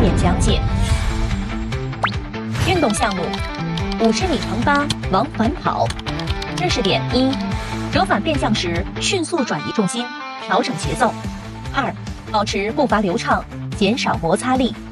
点讲解。运动项目：50米乘8往返跑。知识点：1、折返变向时迅速转移重心，调整节奏；2、保持步伐流畅，减少摩擦力。